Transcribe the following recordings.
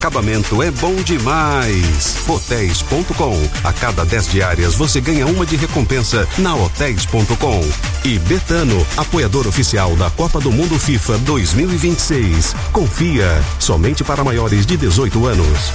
Acabamento é bom demais. Hotéis.com. A cada 10 diárias você ganha uma de recompensa na Hotéis.com. E Betano, apoiador oficial da Copa do Mundo FIFA 2026. Confia, somente para maiores de 18 anos.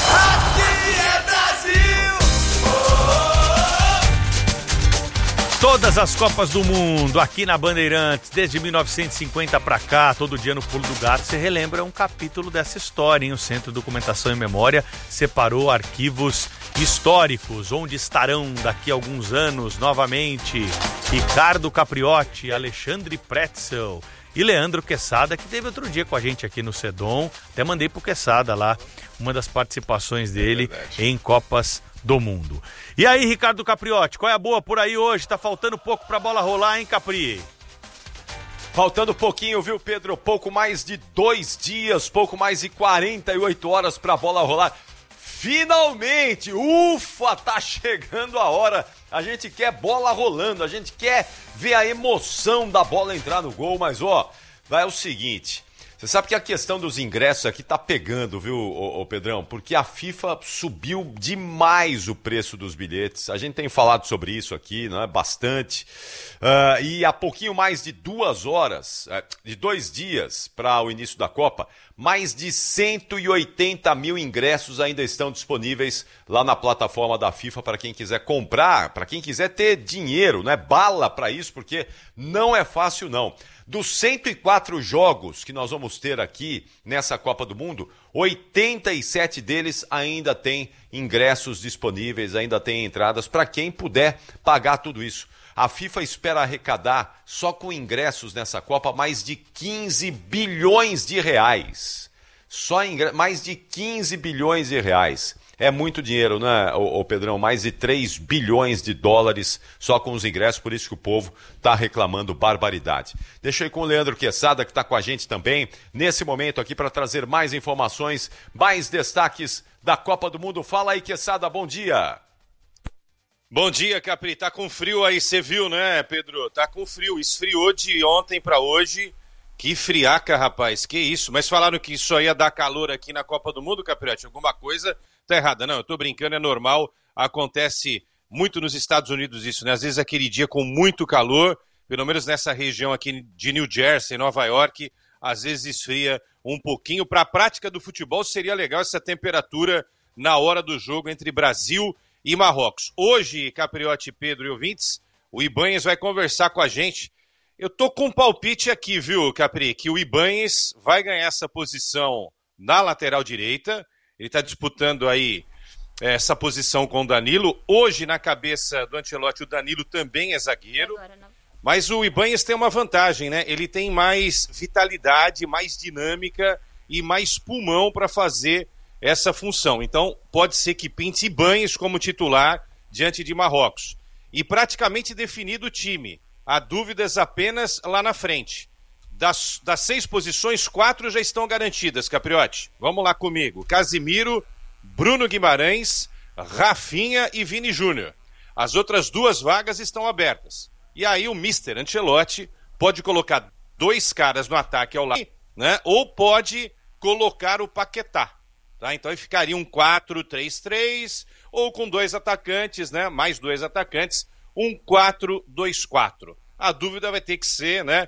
Todas as Copas do Mundo aqui na Bandeirantes, desde 1950 pra cá, todo dia no Pulo do Gato, você relembra um capítulo dessa história, hein? O Centro de Documentação e Memória separou arquivos históricos, onde estarão daqui a alguns anos novamente Ricardo Capriotti, Alexandre Pretzel e Leandro Quesada, que teve outro dia com a gente aqui no Sedom. Até mandei pro Quesada lá, uma das participações dele em Copas do Mundo. E aí, Ricardo Capriotti, qual é a boa por aí hoje? Tá faltando pouco pra bola rolar, hein, Capri? Faltando pouquinho, viu, Pedro? Pouco mais de 2 dias, pouco mais de 48 horas pra bola rolar. Finalmente! Ufa, tá chegando a hora. A gente quer bola rolando, a gente quer ver a emoção da bola entrar no gol, mas ó, vai o seguinte... Você sabe que a questão dos ingressos aqui tá pegando, viu, ô Pedrão? Porque a FIFA subiu demais o preço dos bilhetes. A gente tem falado sobre isso aqui, né? Bastante. E há pouquinho mais de 2 horas, de 2 dias para o início da Copa, mais de 180 mil ingressos ainda estão disponíveis lá na plataforma da FIFA para quem quiser comprar, para quem quiser ter dinheiro, né? Bala para isso, porque não é fácil não. Dos 104 jogos que nós vamos ter aqui nessa Copa do Mundo, 87 deles ainda têm ingressos disponíveis, ainda têm entradas para quem puder pagar tudo isso. A FIFA espera arrecadar, só com ingressos nessa Copa, mais de 15 bilhões de reais. Mais de 15 bilhões de reais. É muito dinheiro, né, ô Pedrão? Mais de 3 bilhões de dólares só com os ingressos, por isso que o povo está reclamando barbaridade. Deixa eu ir com o Leandro Quesada, que está com a gente também, nesse momento aqui, para trazer mais informações, mais destaques da Copa do Mundo. Fala aí, Quesada, bom dia. Bom dia, Capri. Tá com frio aí, você viu, né, Pedro? Tá com frio, esfriou de ontem para hoje. Que friaca, rapaz, que isso? Mas falaram que isso ia dar calor aqui na Copa do Mundo, Capriotti? Alguma coisa tá errada. Não, eu tô brincando, é normal. Acontece muito nos Estados Unidos isso, né? Às vezes aquele dia com muito calor, pelo menos nessa região aqui de New Jersey, Nova York, às vezes esfria um pouquinho. Para a prática do futebol seria legal essa temperatura na hora do jogo entre Brasil e Marrocos. Hoje, Capriotti, Pedro e ouvintes, o Ibanez vai conversar com a gente. Eu tô com um palpite aqui, viu, Capri, que o Ibanez vai ganhar essa posição na lateral direita. Ele está disputando aí essa posição com o Danilo. Hoje, na cabeça do Ancelotti, o Danilo também é zagueiro. Mas o Ibanez tem uma vantagem, né? Ele tem mais vitalidade, mais dinâmica e mais pulmão para fazer essa função. Então, pode ser que pinte Ibanez como titular diante de Marrocos. E praticamente definido o time. Há dúvidas apenas lá na frente. Das 6 posições, 4 já estão garantidas, Capriotti. Vamos lá comigo. Casimiro, Bruno Guimarães, Rafinha e Vini Júnior. As outras 2 vagas estão abertas. E aí o Mr. Ancelotti pode colocar 2 caras no ataque ao lado, né? Ou pode colocar o Paquetá. Tá? Então aí ficaria um 4-3-3, ou com 2 atacantes, né? Mais 2 atacantes, um 4-2-4. A dúvida vai ter que ser, né,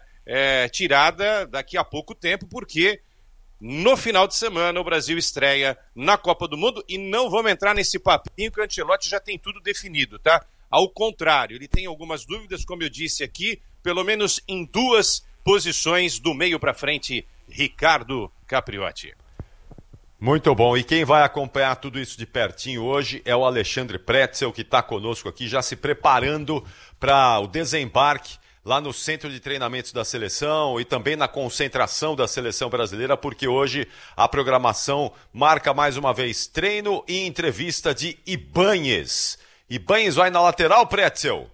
tirada daqui a pouco tempo, porque no final de semana o Brasil estreia na Copa do Mundo e não vamos entrar nesse papinho que o Ancelotti já tem tudo definido, tá? Ao contrário, ele tem algumas dúvidas, como eu disse aqui, pelo menos em 2 posições do meio para frente, Ricardo Capriotti. Muito bom, e quem vai acompanhar tudo isso de pertinho hoje é o Alexandre Pretzel, que está conosco aqui, já se preparando para o desembarque lá no centro de treinamentos da seleção e também na concentração da seleção brasileira, porque hoje a programação marca mais uma vez treino e entrevista de Ibanez. Ibanez vai na lateral, Pretzel?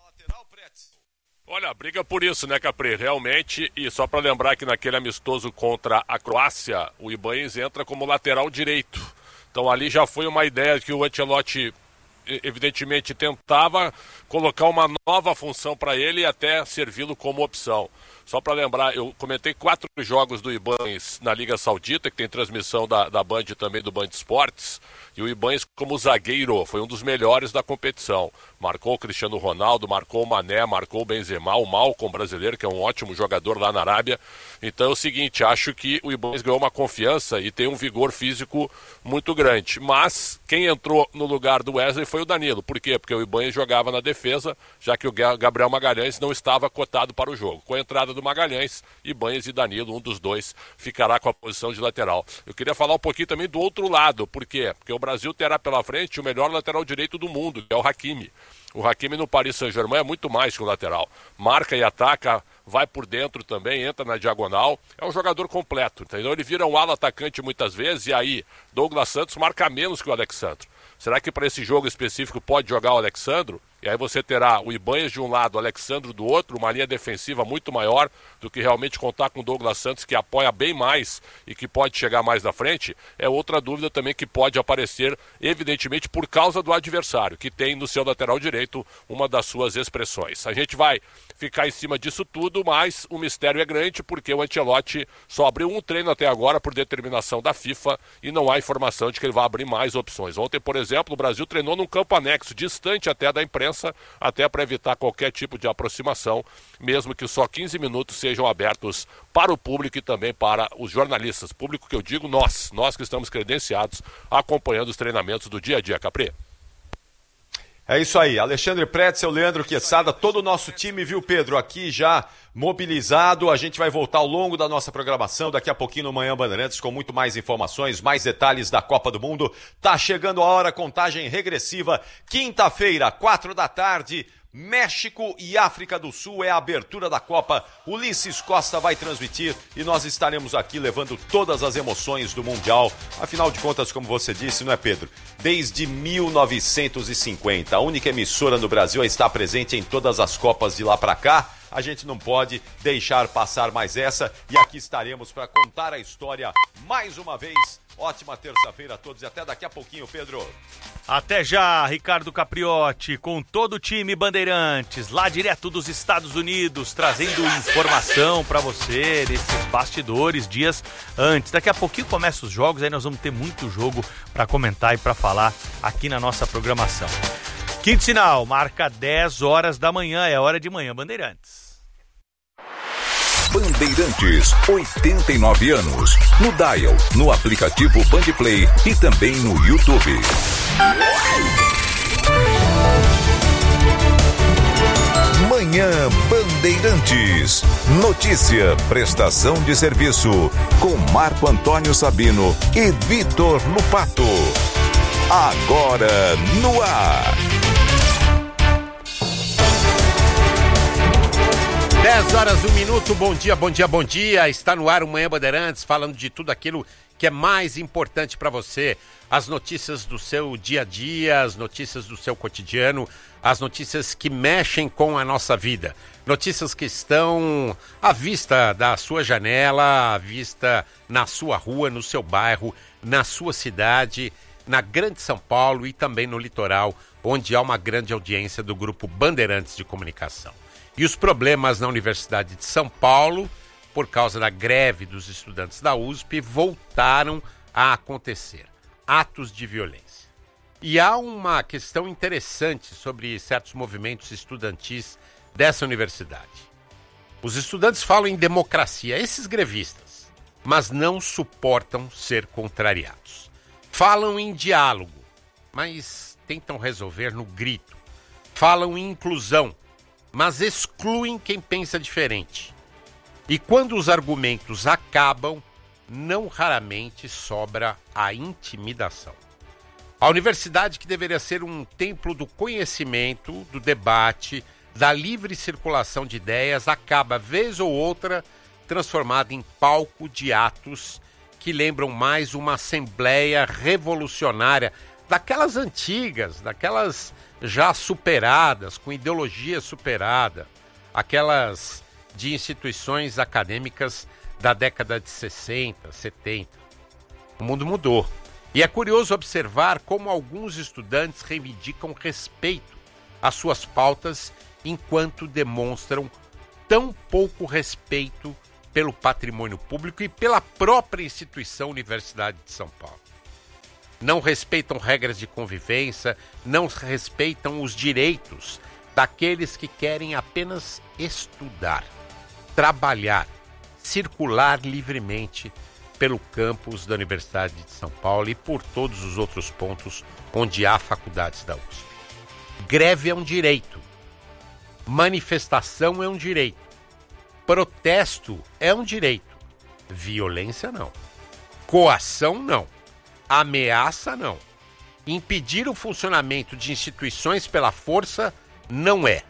Olha, briga por isso, né, Capri? Realmente, e só para lembrar que naquele amistoso contra a Croácia, o Ibanez entra como lateral direito. Então ali já foi uma ideia que o Ancelotti evidentemente tentava colocar uma nova função para ele e até servi-lo como opção. Só para lembrar, eu comentei 4 jogos do Ibañez na Liga Saudita, que tem transmissão da Band e também do Band Esportes, e o Ibañez como zagueiro foi um dos melhores da competição. Marcou o Cristiano Ronaldo, marcou o Mané, marcou o Benzema, o Malcom brasileiro, que é um ótimo jogador lá na Arábia. Então é o seguinte, acho que o Ibañez ganhou uma confiança e tem um vigor físico muito grande. Mas quem entrou no lugar do Wesley foi o Danilo. Por quê? Porque o Ibañez jogava na defesa, já que o Gabriel Magalhães não estava cotado para o jogo. Com a entrada do Magalhães, Ibañez e Danilo, um dos dois, ficará com a posição de lateral. Eu queria falar um pouquinho também do outro lado. Por quê? Porque o Brasil terá pela frente o melhor lateral direito do mundo, que é o Hakimi. O Hakimi no Paris Saint-Germain é muito mais que um lateral. Marca e ataca, vai por dentro também, entra na diagonal. É um jogador completo, entendeu? Ele vira um ala atacante muitas vezes e aí Douglas Santos marca menos que o Alexandro. Será que para esse jogo específico pode jogar o Alexandro? E aí você terá o Ibañez de um lado, o Alexandro do outro, uma linha defensiva muito maior do que realmente contar com o Douglas Santos, que apoia bem mais e que pode chegar mais na frente. É outra dúvida também que pode aparecer, evidentemente, por causa do adversário, que tem no seu lateral direito uma das suas expressões. A gente vai ficar em cima disso tudo, mas o mistério é grande porque o Ancelotti só abriu um treino até agora por determinação da FIFA e não há informação de que ele vai abrir mais opções. Ontem, por exemplo, o Brasil treinou num campo anexo, distante até da imprensa, até para evitar qualquer tipo de aproximação, mesmo que só 15 minutos sejam abertos para o público e também para os jornalistas. Público que eu digo nós que estamos credenciados acompanhando os treinamentos do dia a dia, Capri. É isso aí, Alexandre Pretzel, Leandro Quesada, todo o nosso time, viu, Pedro, aqui já mobilizado. A gente vai voltar ao longo da nossa programação, daqui a pouquinho no Manhã Bandeirantes, com muito mais informações, mais detalhes da Copa do Mundo. Tá chegando a hora, contagem regressiva, quinta-feira, 16h, México e África do Sul é a abertura da Copa. Ulisses Costa vai transmitir e nós estaremos aqui levando todas as emoções do Mundial. Afinal de contas, como você disse, não é, Pedro? Desde 1950, a única emissora no Brasil a estar presente em todas as Copas de lá para cá. A gente não pode deixar passar mais essa e aqui estaremos para contar a história mais uma vez. Ótima terça-feira a todos e até daqui a pouquinho, Pedro. Até já, Ricardo Capriotti, com todo o time Bandeirantes, lá direto dos Estados Unidos, trazendo informação para você desses bastidores dias antes. Daqui a pouquinho começam os jogos, aí nós vamos ter muito jogo para comentar e para falar aqui na nossa programação. Quinto sinal, marca 10 horas da manhã, é hora de Manhã Bandeirantes. Bandeirantes, 89 anos. No dial, no aplicativo Bandplay e também no YouTube. Manhã Bandeirantes. Notícia, prestação de serviço. Com Marco Antônio Sabino e Vitor Lupato. Agora no ar. 10 horas, 1 minuto, bom dia, bom dia, bom dia. Está no ar o Manhã Bandeirantes, falando de tudo aquilo que é mais importante para você. As notícias do seu dia a dia, as notícias do seu cotidiano, as notícias que mexem com a nossa vida. Notícias que estão à vista da sua janela, à vista na sua rua, no seu bairro, na sua cidade, na Grande São Paulo e também no litoral, onde há uma grande audiência do Grupo Bandeirantes de Comunicação. E os problemas na Universidade de São Paulo, por causa da greve dos estudantes da USP, voltaram a acontecer. Atos de violência. E há uma questão interessante sobre certos movimentos estudantis dessa universidade. Os estudantes falam em democracia, esses grevistas, mas não suportam ser contrariados. Falam em diálogo, mas tentam resolver no grito. Falam em inclusão, mas excluem quem pensa diferente. E quando os argumentos acabam, não raramente sobra a intimidação. A universidade, que deveria ser um templo do conhecimento, do debate, da livre circulação de ideias, acaba, vez ou outra, transformada em palco de atos que lembram mais uma assembleia revolucionária, daquelas antigas, daquelas já superadas, com ideologia superada, aquelas de instituições acadêmicas da década de 60, 70. O mundo mudou E é curioso observar como alguns estudantes reivindicam respeito às suas pautas enquanto demonstram tão pouco respeito pelo patrimônio público e pela própria instituição Universidade de São Paulo. Não respeitam regras de convivência, não respeitam os direitos daqueles que querem apenas estudar, trabalhar, circular livremente pelo campus da Universidade de São Paulo e por todos os outros pontos onde há faculdades da USP. Greve é um direito, manifestação é um direito, protesto é um direito, violência não, coação não, ameaça não, impedir o funcionamento de instituições pela força não é.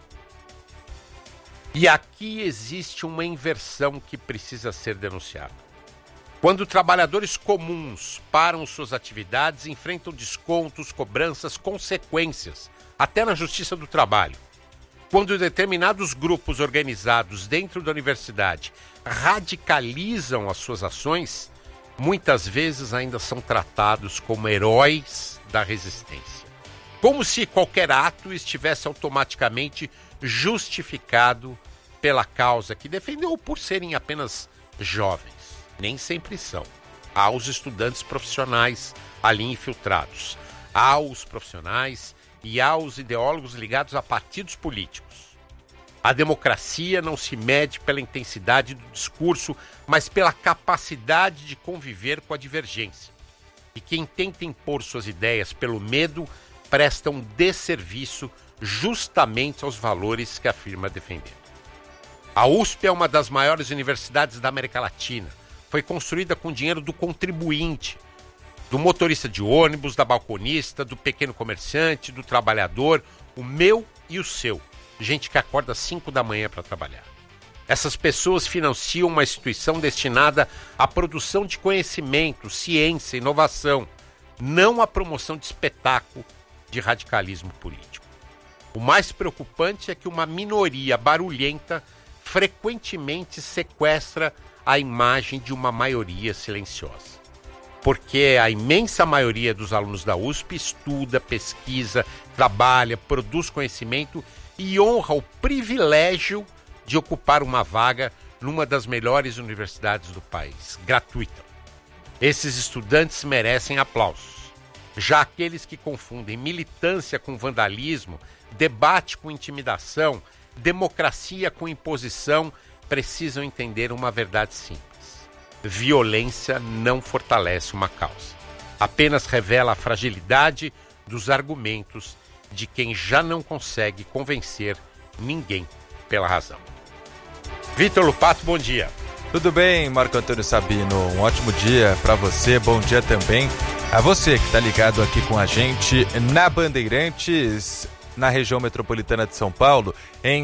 E aqui existe uma inversão que precisa ser denunciada. Quando trabalhadores comuns param suas atividades, enfrentam descontos, cobranças, consequências, até na Justiça do Trabalho. Quando determinados grupos organizados dentro da universidade radicalizam as suas ações, muitas vezes ainda são tratados como heróis da resistência. Como se qualquer ato estivesse automaticamente justificado pela causa que defendeu por serem apenas jovens. Nem sempre são. Há os estudantes profissionais ali infiltrados. Há os profissionais e há os ideólogos ligados a partidos políticos. A democracia não se mede pela intensidade do discurso, mas pela capacidade de conviver com a divergência. E quem tenta impor suas ideias pelo medo presta um desserviço justamente aos valores que afirma defender. A USP é uma das maiores universidades da América Latina. Foi construída com dinheiro do contribuinte, do motorista de ônibus, da balconista, do pequeno comerciante, do trabalhador, o meu e o seu. Gente que acorda às 5 da manhã para trabalhar. Essas pessoas financiam uma instituição destinada à produção de conhecimento, ciência, inovação, não à promoção de espetáculo de radicalismo político. O mais preocupante é que uma minoria barulhenta frequentemente sequestra a imagem de uma maioria silenciosa. Porque a imensa maioria dos alunos da USP estuda, pesquisa, trabalha, produz conhecimento e honra o privilégio de ocupar uma vaga numa das melhores universidades do país, gratuita. Esses estudantes merecem aplausos. Já aqueles que confundem militância com vandalismo, debate com intimidação, democracia com imposição, precisam entender uma verdade simples. Violência não fortalece uma causa. Apenas revela a fragilidade dos argumentos de quem já não consegue convencer ninguém pela razão. Vitor Lupato, bom dia. Tudo bem, Marco Antônio Sabino? Um ótimo dia para você, bom dia também a você que está ligado aqui com a gente na Bandeirantes, na região metropolitana de São Paulo, em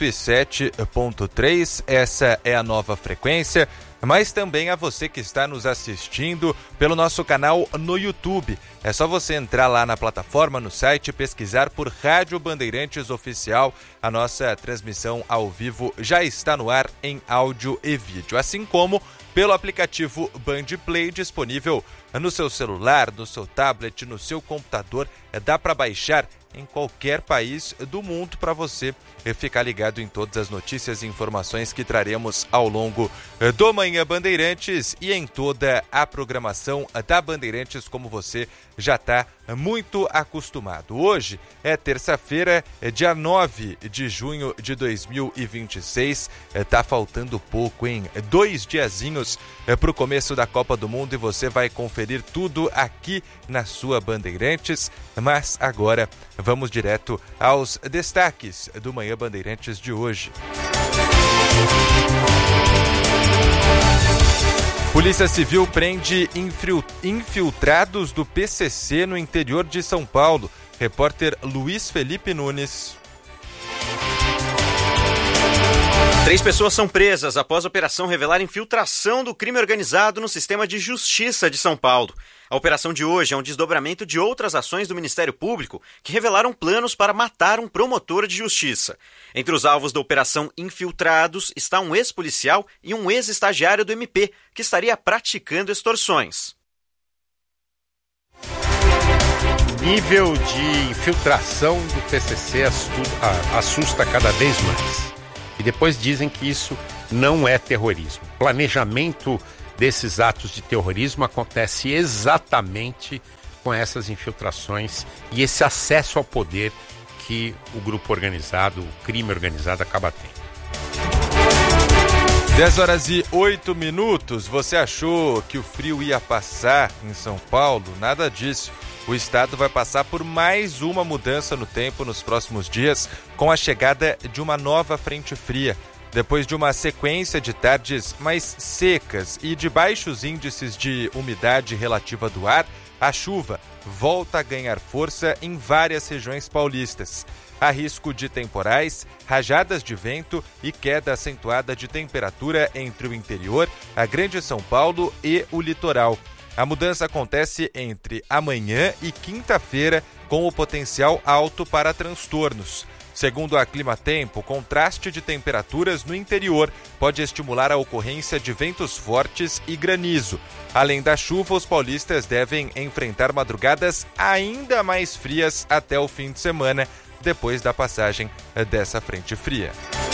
107.3, essa é a nova frequência, mas também a você que está nos assistindo pelo nosso canal no YouTube. É só você entrar lá na plataforma, no site, pesquisar por Rádio Bandeirantes Oficial. A nossa transmissão ao vivo já está no ar em áudio e vídeo, assim como pelo aplicativo Band Play, disponível no seu celular, no seu tablet, no seu computador. Dá para baixar em qualquer país do mundo para você ficar ligado em todas as notícias e informações que traremos ao longo do Manhã Bandeirantes e em toda a programação da Bandeirantes, como você já está muito acostumado. Hoje é terça-feira, dia 9 de junho de 2026. Tá faltando pouco, hein? 2 diazinhos para o começo da Copa do Mundo e você vai conferir tudo aqui na sua Bandeirantes. Mas agora vamos direto aos destaques do Manhã Bandeirantes de hoje. Polícia Civil prende infiltrados do PCC no interior de São Paulo. Repórter Luiz Felipe Nunes. 3 pessoas são presas após a operação revelar infiltração do crime organizado no sistema de justiça de São Paulo. A operação de hoje é um desdobramento de outras ações do Ministério Público que revelaram planos para matar um promotor de justiça. Entre os alvos da operação Infiltrados está um ex-policial e um ex-estagiário do MP que estaria praticando extorsões. Nível de infiltração do PCC assusta cada vez mais. E depois dizem que isso não é terrorismo. O planejamento desses atos de terrorismo acontece exatamente com essas infiltrações e esse acesso ao poder que o grupo organizado, o crime organizado acaba tendo. 10h08. Você achou que o frio ia passar em São Paulo? Nada disso. O estado vai passar por mais uma mudança no tempo nos próximos dias, com a chegada de uma nova frente fria. Depois de uma sequência de tardes mais secas e de baixos índices de umidade relativa do ar, a chuva volta a ganhar força em várias regiões paulistas. Há risco de temporais, rajadas de vento e queda acentuada de temperatura entre o interior, a Grande São Paulo e o litoral. A mudança acontece entre amanhã e quinta-feira, com o potencial alto para transtornos. Segundo a Climatempo, o contraste de temperaturas no interior pode estimular a ocorrência de ventos fortes e granizo. Além da chuva, os paulistas devem enfrentar madrugadas ainda mais frias até o fim de semana, depois da passagem dessa frente fria.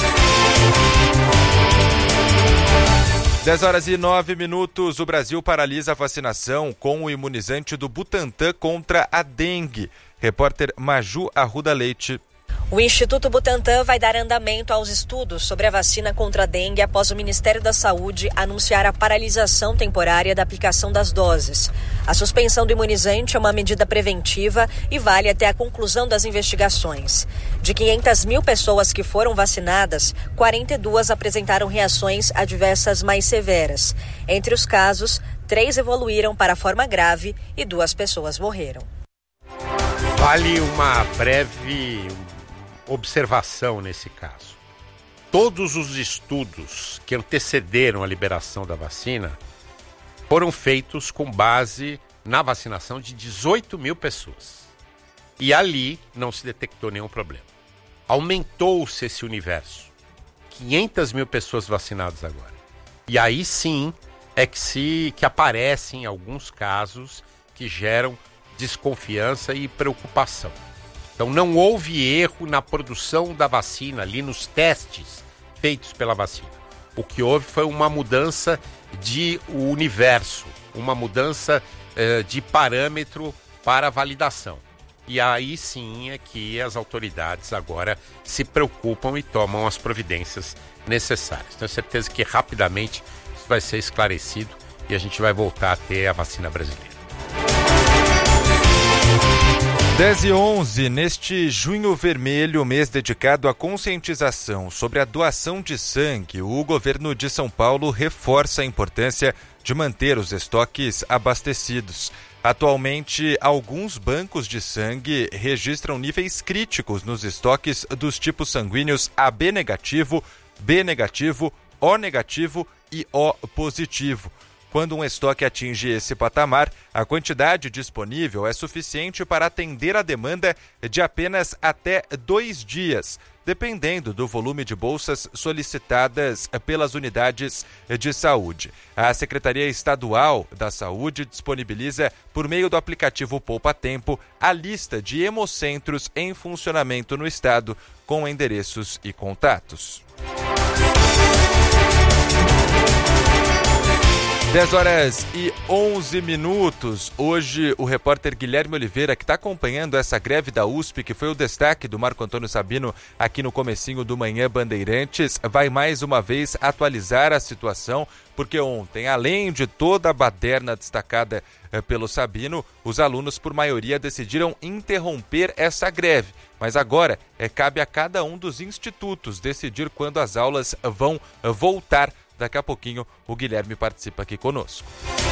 10h09. O Brasil paralisa a vacinação com o imunizante do Butantan contra a dengue. Repórter Maju Arruda Leite. O Instituto Butantan vai dar andamento aos estudos sobre a vacina contra a dengue após o Ministério da Saúde anunciar a paralisação temporária da aplicação das doses. A suspensão do imunizante é uma medida preventiva e vale até a conclusão das investigações. De 500 mil pessoas que foram vacinadas, 42 apresentaram reações adversas mais severas. Entre os casos, 3 evoluíram para a forma grave e 2 pessoas morreram. Vale uma breve observação nesse caso. Todos os estudos que antecederam a liberação da vacina foram feitos com base na vacinação de 18 mil pessoas. E ali não se detectou nenhum problema. Aumentou-se esse universo. 500 mil pessoas vacinadas agora. E aí sim é que aparecem alguns casos que geram desconfiança e preocupação. Então não houve erro na produção da vacina, ali nos testes feitos pela vacina. O que houve foi uma mudança de universo, uma mudança de parâmetro para validação. E aí sim é que as autoridades agora se preocupam e tomam as providências necessárias. Tenho certeza que rapidamente isso vai ser esclarecido e a gente vai voltar a ter a vacina brasileira. 10h11, neste Junho Vermelho, mês dedicado à conscientização sobre a doação de sangue, o governo de São Paulo reforça a importância de manter os estoques abastecidos. Atualmente, alguns bancos de sangue registram níveis críticos nos estoques dos tipos sanguíneos AB negativo, B negativo, O negativo e O positivo. Quando um estoque atinge esse patamar, a quantidade disponível é suficiente para atender a demanda de apenas até 2 dias, dependendo do volume de bolsas solicitadas pelas unidades de saúde. A Secretaria Estadual da Saúde disponibiliza, por meio do aplicativo Poupa Tempo, a lista de hemocentros em funcionamento no estado, com endereços e contatos. 10h11. Hoje, o repórter Guilherme Oliveira, que está acompanhando essa greve da USP, que foi o destaque do Marco Antônio Sabino aqui no comecinho do Manhã Bandeirantes, vai mais uma vez atualizar a situação, porque ontem, além de toda a baderna destacada pelo Sabino, os alunos, por maioria, decidiram interromper essa greve. Mas agora, cabe a cada um dos institutos decidir quando as aulas vão voltar. Daqui a pouquinho o Guilherme participa aqui conosco.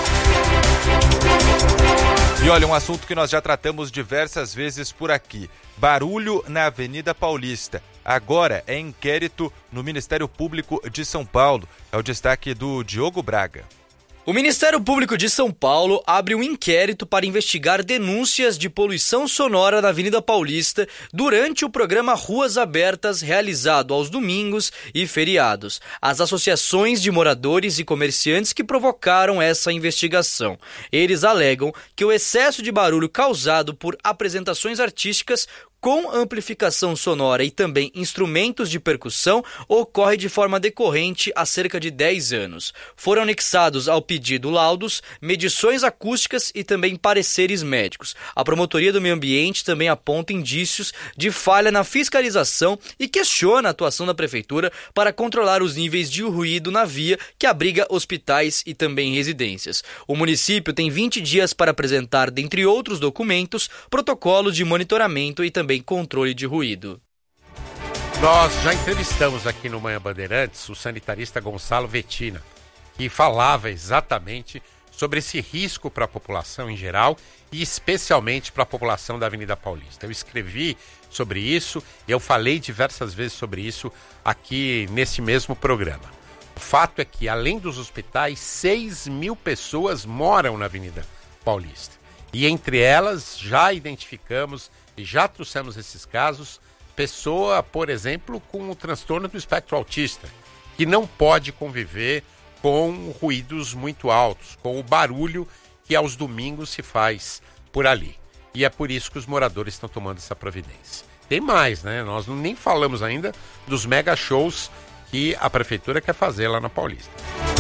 E olha, um assunto que nós já tratamos diversas vezes por aqui. Barulho na Avenida Paulista. Agora é inquérito no Ministério Público de São Paulo. É o destaque do Diogo Braga. O Ministério Público de São Paulo abre um inquérito para investigar denúncias de poluição sonora na Avenida Paulista durante o programa Ruas Abertas realizado aos domingos e feriados. As associações de moradores e comerciantes que provocaram essa investigação. Eles alegam que o excesso de barulho causado por apresentações artísticas com amplificação sonora e também instrumentos de percussão ocorre de forma decorrente há cerca de 10 anos. Foram anexados ao pedido laudos, medições acústicas e também pareceres médicos. A Promotoria do Meio Ambiente também aponta indícios de falha na fiscalização e questiona a atuação da Prefeitura para controlar os níveis de ruído na via que abriga hospitais e também residências. O município tem 20 dias para apresentar, dentre outros documentos, protocolo de monitoramento e também controle de ruído. Nós já entrevistamos aqui no Manhã Bandeirantes o sanitarista Gonçalo Vettina, que falava exatamente sobre esse risco para a população em geral e especialmente para a população da Avenida Paulista. Eu escrevi sobre isso, eu falei diversas vezes sobre isso aqui nesse mesmo programa. O fato é que, além dos hospitais, 6 mil pessoas moram na Avenida Paulista. E entre elas já identificamos e já trouxemos esses casos, pessoa, por exemplo, com o transtorno do espectro autista, que não pode conviver com ruídos muito altos, com o barulho que aos domingos se faz por ali. E é por isso que os moradores estão tomando essa providência. Tem mais, né? Nós nem falamos ainda dos mega shows que a Prefeitura quer fazer lá na Paulista.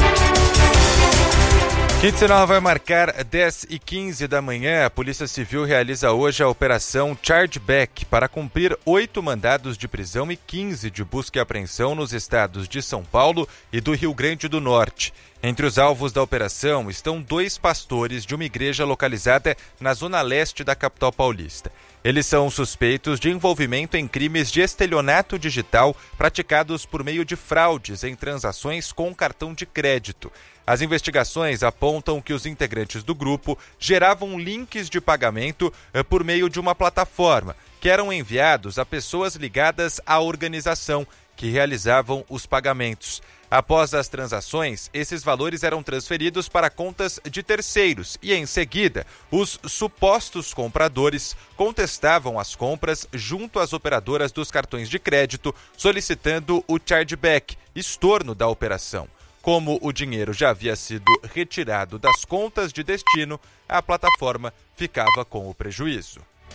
Quinzenal vai marcar 10h15 da manhã. A Polícia Civil realiza hoje a Operação Chargeback para cumprir 8 mandados de prisão e 15 de busca e apreensão nos estados de São Paulo e do Rio Grande do Norte. Entre os alvos da operação estão 2 pastores de uma igreja localizada na zona leste da capital paulista. Eles são suspeitos de envolvimento em crimes de estelionato digital praticados por meio de fraudes em transações com cartão de crédito. As investigações apontam que os integrantes do grupo geravam links de pagamento por meio de uma plataforma, que eram enviados a pessoas ligadas à organização, que realizavam os pagamentos. Após as transações, esses valores eram transferidos para contas de terceiros e, em seguida, os supostos compradores contestavam as compras junto às operadoras dos cartões de crédito, solicitando o chargeback, estorno da operação. Como o dinheiro já havia sido retirado das contas de destino, a plataforma ficava com o prejuízo.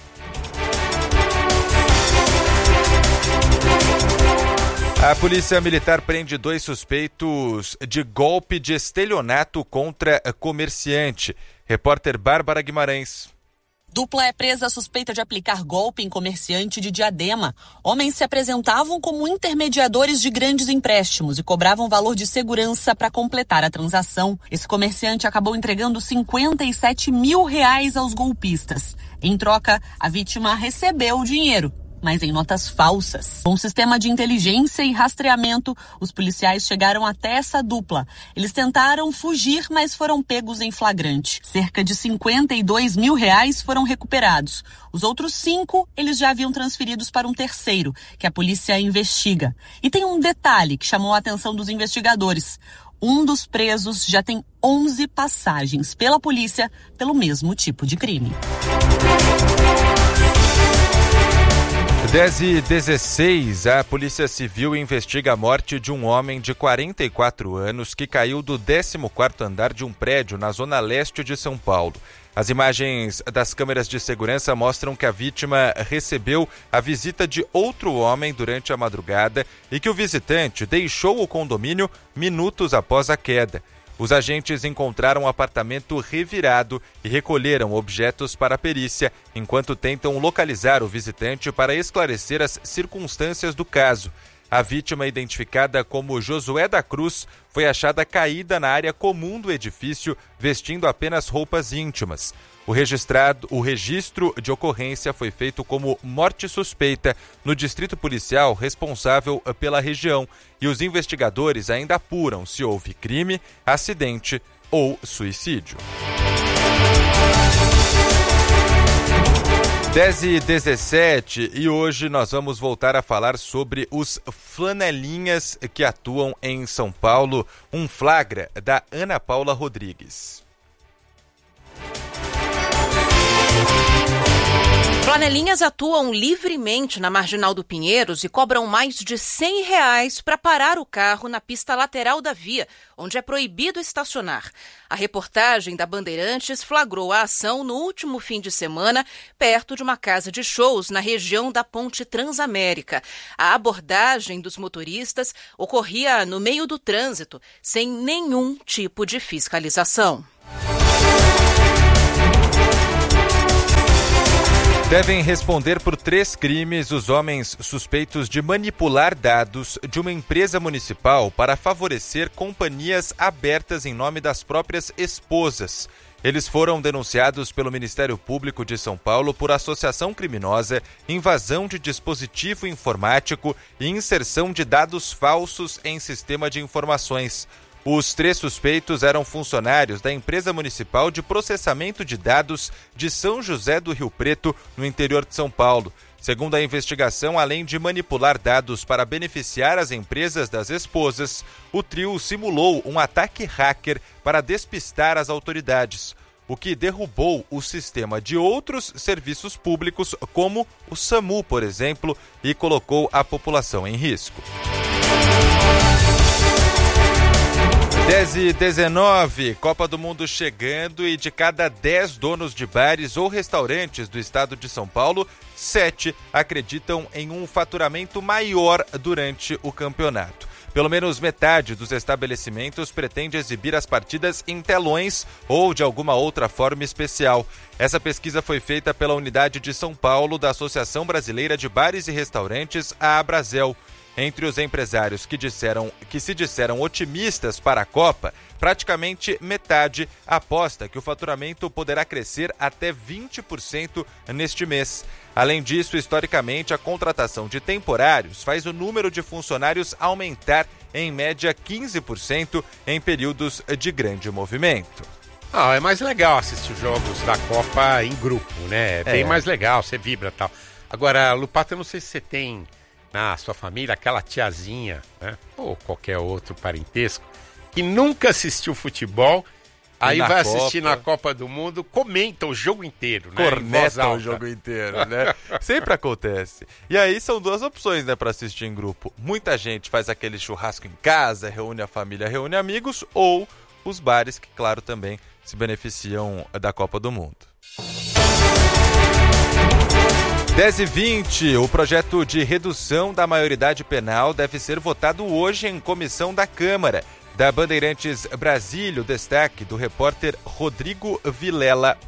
A Polícia Militar prende 2 suspeitos de golpe de estelionato contra comerciante. Repórter Bárbara Guimarães. Dupla é presa suspeita de aplicar golpe em comerciante de Diadema. Homens se apresentavam como intermediadores de grandes empréstimos e cobravam valor de segurança para completar a transação. Esse comerciante acabou entregando R$57 mil aos golpistas. Em troca, a vítima recebeu o dinheiro, mas em notas falsas. Com um sistema de inteligência e rastreamento, os policiais chegaram até essa dupla. Eles tentaram fugir, mas foram pegos em flagrante. Cerca de R$52 mil foram recuperados. Os outros 5, eles já haviam transferidos para um terceiro, que a polícia investiga. E tem um detalhe que chamou a atenção dos investigadores. Um dos presos já tem 11 passagens pela polícia pelo mesmo tipo de crime. 10h16, a Polícia Civil investiga a morte de um homem de 44 anos que caiu do 14º andar de um prédio na zona leste de São Paulo. As imagens das câmeras de segurança mostram que a vítima recebeu a visita de outro homem durante a madrugada e que o visitante deixou o condomínio minutos após a queda. Os agentes encontraram o apartamento revirado e recolheram objetos para a perícia, enquanto tentam localizar o visitante para esclarecer as circunstâncias do caso. A vítima, identificada como Josué da Cruz, foi achada caída na área comum do edifício, vestindo apenas roupas íntimas. O registro de ocorrência foi feito como morte suspeita no distrito policial responsável pela região e os investigadores ainda apuram se houve crime, acidente ou suicídio. 10h17 e hoje nós vamos voltar a falar sobre os flanelinhas que atuam em São Paulo. Um flagra da Ana Paula Rodrigues. Flanelinhas atuam livremente na Marginal do Pinheiros e cobram mais de R$100 para parar o carro na pista lateral da via, onde é proibido estacionar. A reportagem da Bandeirantes flagrou a ação no último fim de semana, perto de uma casa de shows na região da Ponte Transamérica. A abordagem dos motoristas ocorria no meio do trânsito, sem nenhum tipo de fiscalização. Devem responder por 3 crimes os homens suspeitos de manipular dados de uma empresa municipal para favorecer companhias abertas em nome das próprias esposas. Eles foram denunciados pelo Ministério Público de São Paulo por associação criminosa, invasão de dispositivo informático e inserção de dados falsos em sistema de informações. Os 3 suspeitos eram funcionários da empresa municipal de processamento de dados de São José do Rio Preto, no interior de São Paulo. Segundo a investigação, além de manipular dados para beneficiar as empresas das esposas, o trio simulou um ataque hacker para despistar as autoridades, o que derrubou o sistema de outros serviços públicos, como o SAMU, por exemplo, e colocou a população em risco. 10h19, Copa do Mundo chegando e de cada 10 donos de bares ou restaurantes do estado de São Paulo, 7 acreditam em um faturamento maior durante o campeonato. Pelo menos metade dos estabelecimentos pretende exibir as partidas em telões ou de alguma outra forma especial. Essa pesquisa foi feita pela unidade de São Paulo da Associação Brasileira de Bares e Restaurantes, a Abrazel. Entre os empresários que se disseram otimistas para a Copa, praticamente metade aposta que o faturamento poderá crescer até 20% neste mês. Além disso, historicamente, a contratação de temporários faz o número de funcionários aumentar em média 15% em períodos de grande movimento. É mais legal assistir os jogos da Copa em grupo, né? É bem mais legal, você vibra e tal. Agora, Lupato, eu não sei se você tem na sua família aquela tiazinha, né? Ou qualquer outro parentesco, que nunca assistiu futebol, aí vai assistir na Copa do Mundo, comenta o jogo inteiro, né? Corneta o jogo inteiro, né? Sempre acontece. E aí são 2 opções, né, para assistir em grupo. Muita gente faz aquele churrasco em casa, reúne a família, reúne amigos, ou os bares que, claro, também se beneficiam da Copa do Mundo. 10h20, o projeto de redução da maioridade penal deve ser votado hoje em comissão da Câmara. Da Bandeirantes Brasília, o destaque do repórter Rodrigo Vilela.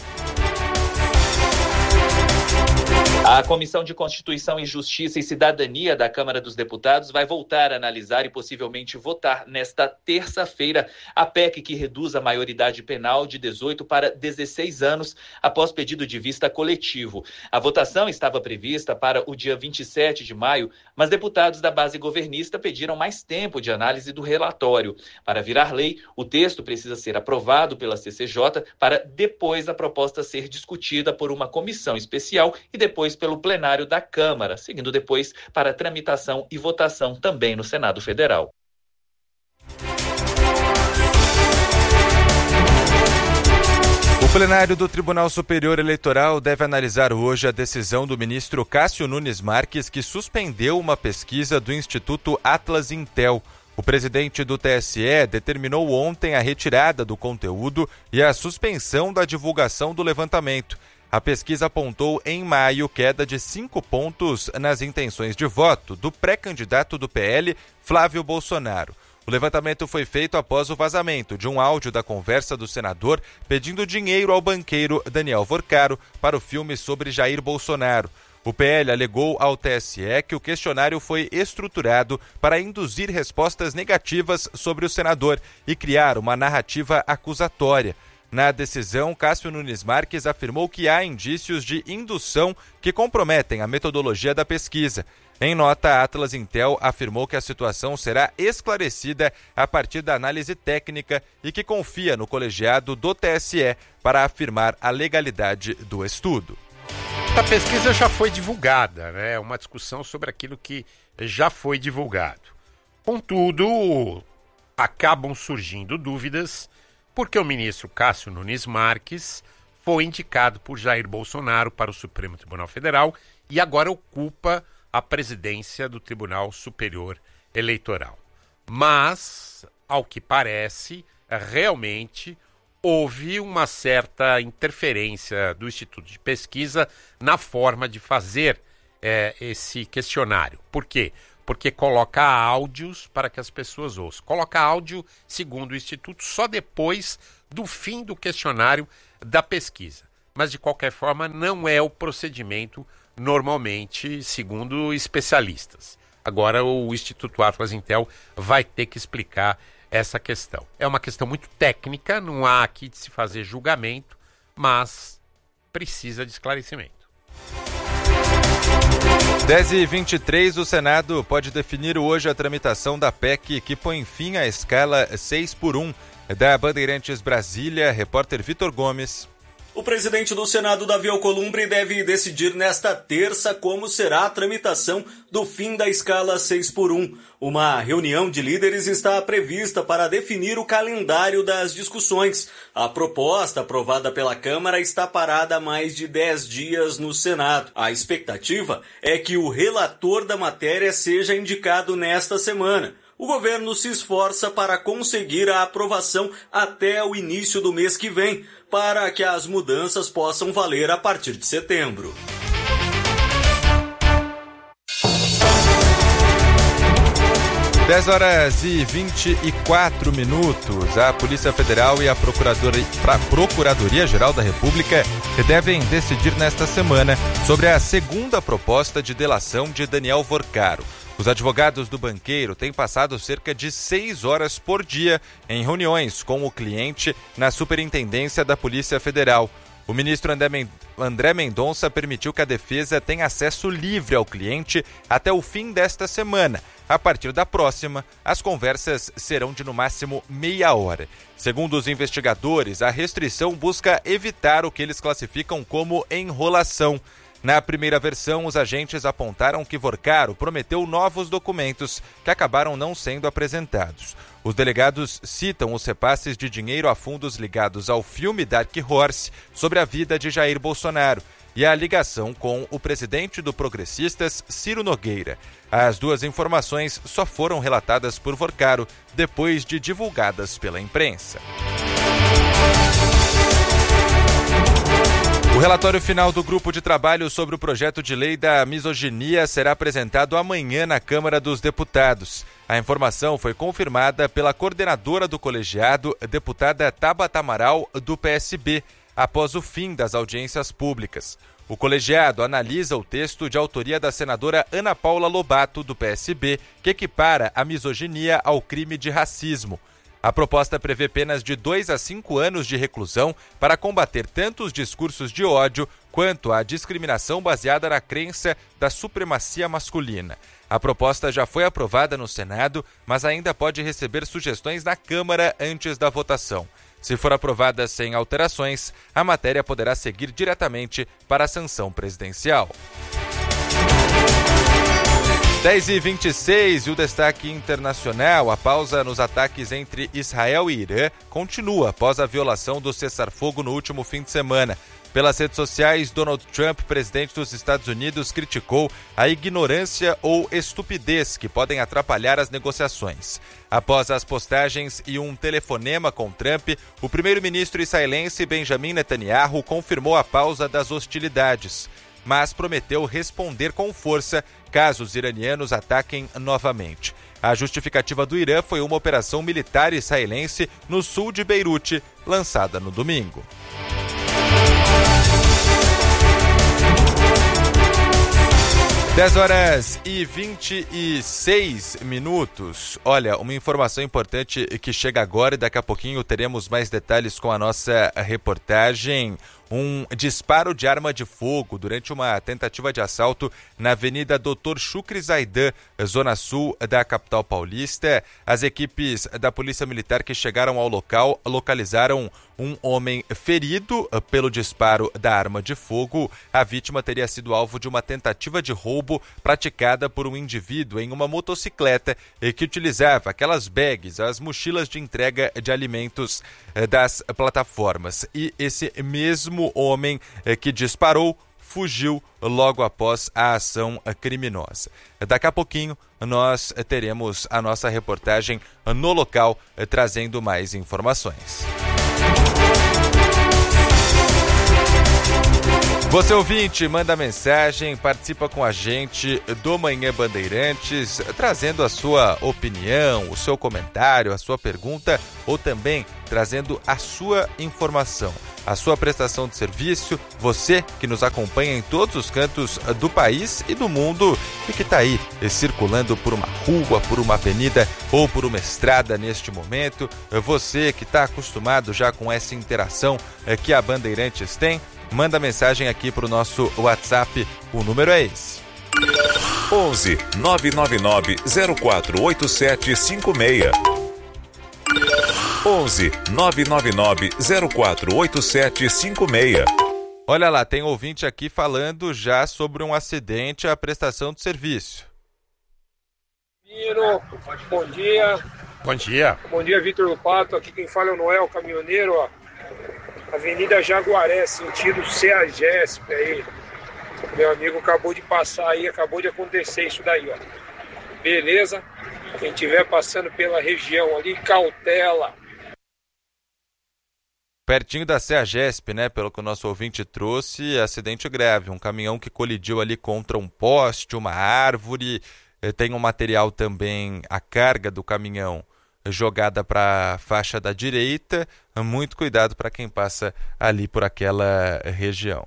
A Comissão de Constituição e Justiça e Cidadania da Câmara dos Deputados vai voltar a analisar e possivelmente votar nesta terça-feira a PEC que reduz a maioridade penal de 18 para 16 anos após pedido de vista coletivo. A votação estava prevista para o dia 27 de maio, mas deputados da base governista pediram mais tempo de análise do relatório. Para virar lei, o texto precisa ser aprovado pela CCJ para depois a proposta ser discutida por uma comissão especial e depois pelo plenário da Câmara, seguindo depois para tramitação e votação também no Senado Federal. O plenário do Tribunal Superior Eleitoral deve analisar hoje a decisão do ministro Cássio Nunes Marques, que suspendeu uma pesquisa do Instituto Atlas Intel. O presidente do TSE determinou ontem a retirada do conteúdo e a suspensão da divulgação do levantamento. A pesquisa apontou em maio queda de 5 pontos nas intenções de voto do pré-candidato do PL, Flávio Bolsonaro. O levantamento foi feito após o vazamento de um áudio da conversa do senador pedindo dinheiro ao banqueiro Daniel Vorcaro para o filme sobre Jair Bolsonaro. O PL alegou ao TSE que o questionário foi estruturado para induzir respostas negativas sobre o senador e criar uma narrativa acusatória. Na decisão, Cássio Nunes Marques afirmou que há indícios de indução que comprometem a metodologia da pesquisa. Em nota, a Atlas Intel afirmou que a situação será esclarecida a partir da análise técnica e que confia no colegiado do TSE para afirmar a legalidade do estudo. Esta pesquisa já foi divulgada, né? Uma discussão sobre aquilo que já foi divulgado. Contudo, acabam surgindo dúvidas porque o ministro Cássio Nunes Marques foi indicado por Jair Bolsonaro para o Supremo Tribunal Federal e agora ocupa a presidência do Tribunal Superior Eleitoral. Mas, ao que parece, realmente houve uma certa interferência do Instituto de Pesquisa na forma de fazer esse questionário. Por quê? Porque coloca áudios para que as pessoas ouçam. Coloca áudio, segundo o Instituto, só depois do fim do questionário da pesquisa. Mas, de qualquer forma, não é o procedimento normalmente, segundo especialistas. Agora, o Instituto Atlas Intel vai ter que explicar essa questão. É uma questão muito técnica, não há aqui de se fazer julgamento, mas precisa de esclarecimento. 10h23, o Senado pode definir hoje a tramitação da PEC que põe fim à escala 6x1. Da Bandeirantes Brasília, repórter Vitor Gomes. O presidente do Senado, Davi Alcolumbre, deve decidir nesta terça como será a tramitação do fim da escala 6x1. Uma reunião de líderes está prevista para definir o calendário das discussões. A proposta aprovada pela Câmara está parada há mais de 10 dias no Senado. A expectativa é que o relator da matéria seja indicado nesta semana. O governo se esforça para conseguir a aprovação até o início do mês que vem, para que as mudanças possam valer a partir de setembro. Dez horas e 24 minutos. A Polícia Federal e a Procuradoria-Geral da República devem decidir nesta semana sobre a segunda proposta de delação de Daniel Vorcaro. Os advogados do banqueiro têm passado cerca de 6 horas por dia em reuniões com o cliente na Superintendência da Polícia Federal. O ministro André Mendonça permitiu que a defesa tenha acesso livre ao cliente até o fim desta semana. A partir da próxima, as conversas serão de no máximo meia hora. Segundo os investigadores, a restrição busca evitar o que eles classificam como enrolação. Na primeira versão, os agentes apontaram que Vorcaro prometeu novos documentos que acabaram não sendo apresentados. Os delegados citam os repasses de dinheiro a fundos ligados ao filme Dark Horse sobre a vida de Jair Bolsonaro e a ligação com o presidente do Progressistas, Ciro Nogueira. As duas informações só foram relatadas por Vorcaro depois de divulgadas pela imprensa. O relatório final do grupo de trabalho sobre o projeto de lei da misoginia será apresentado amanhã na Câmara dos Deputados. A informação foi confirmada pela coordenadora do colegiado, deputada Tabata Amaral, do PSB, após o fim das audiências públicas. O colegiado analisa o texto de autoria da senadora Ana Paula Lobato, do PSB, que equipara a misoginia ao crime de racismo. A proposta prevê penas de 2 a 5 anos de reclusão para combater tanto os discursos de ódio quanto a discriminação baseada na crença da supremacia masculina. A proposta já foi aprovada no Senado, mas ainda pode receber sugestões na Câmara antes da votação. Se for aprovada sem alterações, a matéria poderá seguir diretamente para a sanção presidencial. 10h26 e o destaque internacional, a pausa nos ataques entre Israel e Irã continua após a violação do cessar-fogo no último fim de semana. Pelas redes sociais, Donald Trump, presidente dos Estados Unidos, criticou a ignorância ou estupidez que podem atrapalhar as negociações. Após as postagens e um telefonema com Trump, o primeiro-ministro israelense Benjamin Netanyahu confirmou a pausa das hostilidades, mas prometeu responder com força caso os iranianos ataquem novamente. A justificativa do Irã foi uma operação militar israelense no sul de Beirute, lançada no domingo. Dez horas e 26 minutos. Olha, uma informação importante que chega agora e daqui a pouquinho teremos mais detalhes com a nossa reportagem. um disparo de arma de fogo durante uma tentativa de assalto na Avenida Dr. Chucre Zaidan, zona sul da capital paulista. As equipes da Polícia Militar que chegaram ao local localizaram um homem ferido pelo disparo da arma de fogo. A vítima teria sido alvo de uma tentativa de roubo praticada por um indivíduo em uma motocicleta que utilizava aquelas bags, as mochilas de entrega de alimentos das plataformas. E esse mesmo homem que disparou fugiu logo após a ação criminosa. Daqui a pouquinho nós teremos a nossa reportagem no local trazendo mais informações. Você ouvinte, manda mensagem, participa com a gente do Manhã Bandeirantes, trazendo a sua opinião, o seu comentário, a sua pergunta ou também trazendo a sua informação, a sua prestação de serviço, você que nos acompanha em todos os cantos do país e do mundo e que está aí circulando por uma rua, por uma avenida ou por uma estrada neste momento, você que está acostumado já com essa interação que a Bandeirantes tem, manda mensagem aqui para o nosso WhatsApp, o número é esse. 11 999 048756. 11 999 048756. Olha lá, tem ouvinte aqui falando já sobre um acidente à prestação de serviço. Bom dia. Bom dia. Bom dia, Vitor Lupato. Aqui quem fala é o Noel, caminhoneiro, ó. Avenida Jaguaré, sentido CEAGESP aí. Meu amigo acabou de passar aí, acabou de acontecer isso daí, ó. Beleza? Quem estiver passando pela região ali, cautela. Pertinho da CEAGESP, né, pelo que o nosso ouvinte trouxe, acidente grave, um caminhão que colidiu ali contra um poste, uma árvore, tem um material também, a carga do caminhão jogada para a faixa da direita, muito cuidado para quem passa ali por aquela região.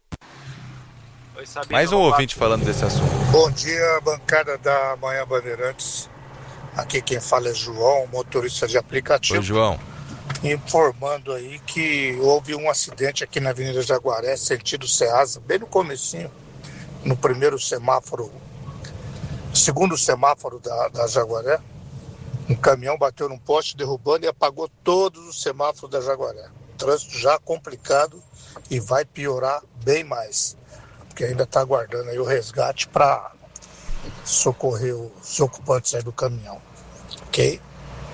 Mais um ouvinte falando desse assunto. Bom dia, bancada da Manhã Bandeirantes. Aqui quem fala é João, motorista de aplicativo. Oi, João. Informando aí que houve um acidente aqui na Avenida Jaguaré, sentido Ceasa, bem no comecinho, no primeiro semáforo, segundo semáforo da Jaguaré. Um caminhão bateu num poste, derrubando e apagou todos os semáforos da Jaguaré. Trânsito já complicado e vai piorar bem mais, porque ainda está aguardando aí o resgate para socorrer os ocupantes aí do caminhão. Ok?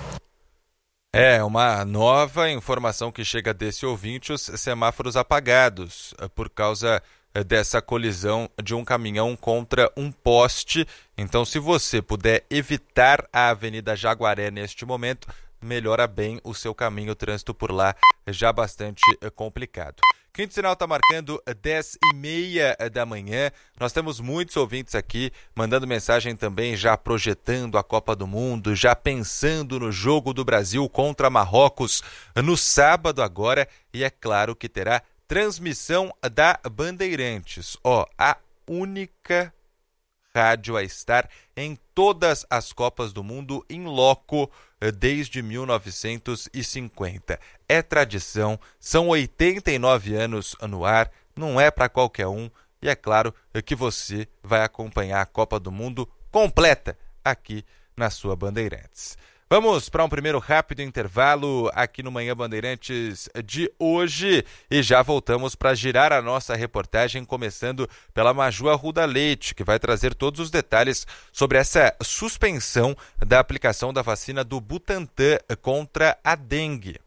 É, uma nova informação que chega desse ouvinte, os semáforos apagados por causa dessa colisão de um caminhão contra um poste. Então, se você puder evitar a Avenida Jaguaré neste momento, melhora bem o seu caminho, o trânsito por lá já bastante complicado. Quinto sinal está marcando 10h30 da manhã. Nós temos muitos ouvintes aqui mandando mensagem também, já projetando a Copa do Mundo, já pensando no jogo do Brasil contra Marrocos no sábado agora. E é claro que terá transmissão da Bandeirantes. A única rádio a estar em todas as Copas do Mundo em loco desde 1950. É tradição, são 89 anos no ar, não é para qualquer um, e é claro que você vai acompanhar a Copa do Mundo completa aqui na sua Bandeirantes. Vamos para um primeiro rápido intervalo aqui no Manhã Bandeirantes de hoje e já voltamos para girar a nossa reportagem, começando pela Maju Arruda Leite, que vai trazer todos os detalhes sobre essa suspensão da aplicação da vacina do Butantan contra a dengue.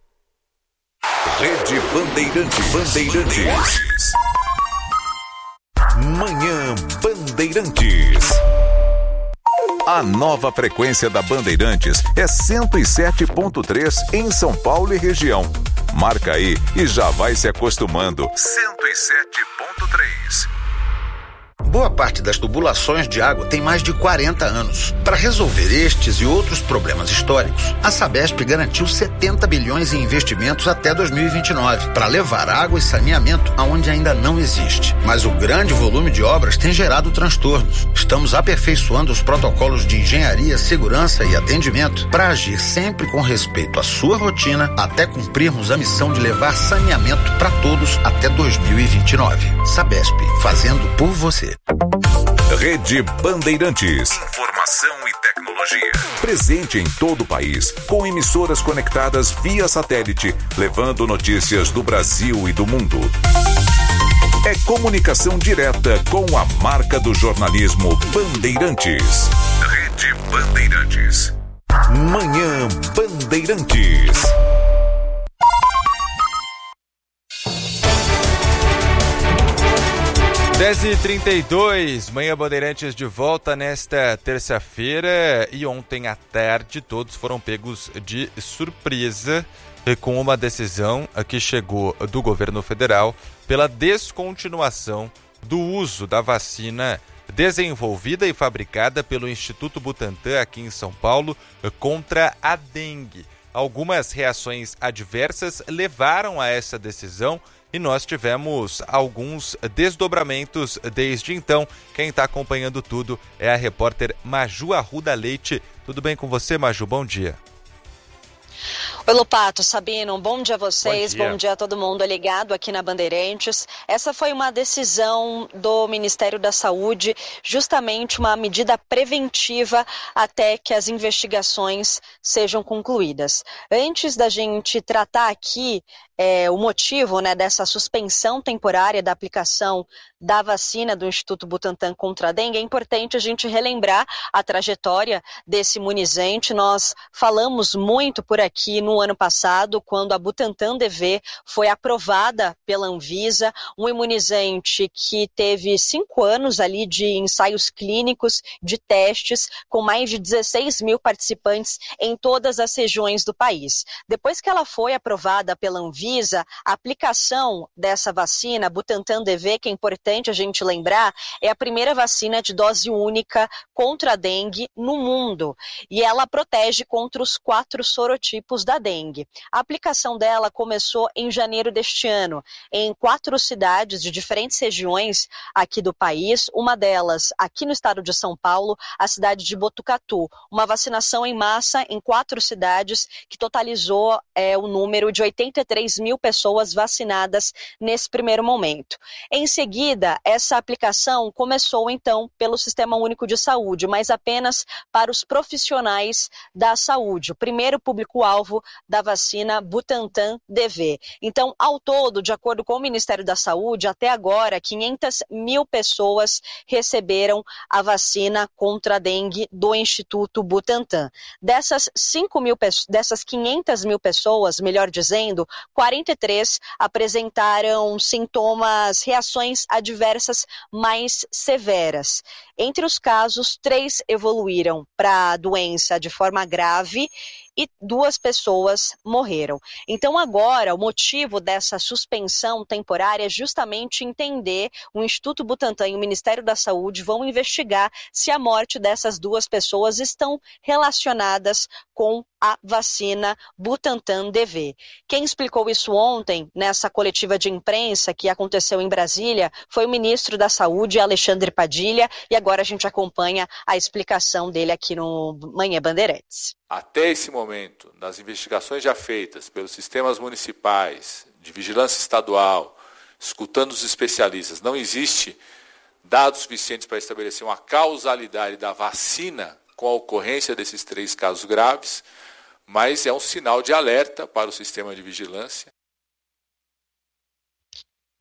Rede Bandeirantes. Manhã Bandeirantes. A nova frequência da Bandeirantes é 107.3 em São Paulo e região. Marca aí e já vai se acostumando. 107.3. Boa parte das tubulações de água tem mais de 40 anos. Para resolver estes e outros problemas históricos, a Sabesp garantiu 70 bilhões em investimentos até 2029, para levar água e saneamento aonde ainda não existe. Mas o grande volume de obras tem gerado transtornos. Estamos aperfeiçoando os protocolos de engenharia, segurança e atendimento para agir sempre com respeito à sua rotina até cumprirmos a missão de levar saneamento para todos até 2029. Sabesp, fazendo por você. Rede Bandeirantes. Informação e tecnologia. Presente em todo o país, com emissoras conectadas via satélite, levando notícias do Brasil e do mundo. É comunicação direta com a marca do jornalismo Bandeirantes. Rede Bandeirantes. Manhã Bandeirantes. 10h32, Manhã Bandeirantes de volta nesta terça-feira, e ontem à tarde todos foram pegos de surpresa com uma decisão que chegou do governo federal pela descontinuação do uso da vacina desenvolvida e fabricada pelo Instituto Butantan aqui em São Paulo contra a dengue. Algumas reações adversas levaram a essa decisão e nós tivemos alguns desdobramentos desde então. Quem está acompanhando tudo é a repórter Maju Arruda Leite. Tudo bem com você, Maju? Bom dia. Oi, Lopato, Sabino, bom dia a vocês, bom dia a todo mundo ligado aqui na Bandeirantes. Essa foi uma decisão do Ministério da Saúde, justamente uma medida preventiva até que as investigações sejam concluídas. Antes da gente tratar aqui o motivo, né, dessa suspensão temporária da aplicação da vacina do Instituto Butantan contra a dengue, é importante a gente relembrar a trajetória desse imunizante. Nós falamos muito por aqui no ano passado, quando a Butantan DV foi aprovada pela Anvisa, um imunizante que teve 5 anos ali de ensaios clínicos, de testes, com mais de 16 mil participantes em todas as regiões do país. Depois que ela foi aprovada pela Anvisa, a aplicação dessa vacina, Butantan DV, que é importante a gente lembrar, é a primeira vacina de dose única contra a dengue no mundo. E ela protege contra os 4 sorotipos da dengue. A aplicação dela começou em janeiro deste ano, em 4 cidades de diferentes regiões aqui do país. Uma delas, aqui no estado de São Paulo, a cidade de Botucatu. Uma vacinação em massa em 4 cidades, que totalizou o número de 83 mil pessoas vacinadas nesse primeiro momento. Em seguida, essa aplicação começou então pelo Sistema Único de Saúde, mas apenas para os profissionais da saúde, o primeiro público-alvo da vacina Butantan DV. Então, ao todo, de acordo com o Ministério da Saúde, até agora, 500 mil pessoas receberam a vacina contra a dengue do Instituto Butantan. Dessas 500 mil pessoas, melhor dizendo, 43 apresentaram sintomas, reações adversas mais severas. Entre os casos, 3 evoluíram para a doença de forma grave e 2 pessoas morreram. Então agora o motivo dessa suspensão temporária é justamente entender, o Instituto Butantan e o Ministério da Saúde vão investigar se a morte dessas 2 pessoas estão relacionadas com a vacina Butantan DV. Quem explicou isso ontem, nessa coletiva de imprensa que aconteceu em Brasília, foi o ministro da Saúde, Alexandre Padilha, e agora a gente acompanha a explicação dele aqui no Manhã Bandeirantes. Até esse momento, nas investigações já feitas pelos sistemas municipais, de vigilância estadual, escutando os especialistas, não existe dados suficientes para estabelecer uma causalidade da vacina com a ocorrência desses 3 casos graves, mas é um sinal de alerta para o sistema de vigilância.